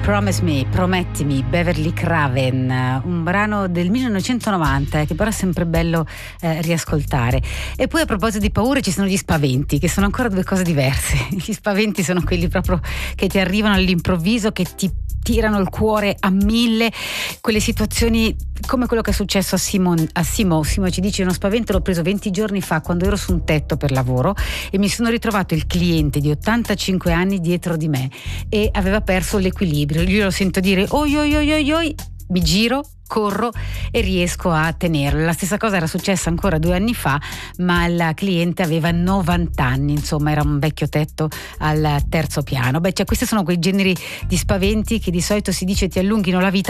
Promise Me, promettimi, Beverly Craven, un brano del 1990 che però è sempre bello riascoltare. E poi a proposito di paure ci sono gli spaventi, che sono ancora due cose diverse. Gli spaventi sono quelli proprio che ti arrivano all'improvviso, che ti tirano il cuore a 1000, quelle situazioni come quello che è successo a Simo ci dice: uno spavento l'ho preso 20 giorni fa quando ero su un tetto per lavoro e mi sono ritrovato il cliente di 85 anni dietro di me e aveva perso l'equilibrio. Io lo sento dire oi oi oi oi oi, mi giro, corro e riesco a tenerlo. La stessa cosa era successa ancora 2 anni fa, ma la cliente aveva 90 anni, insomma era un vecchio tetto al 3° piano. Questi sono quei generi di spaventi che di solito si dice ti allunghino la vita,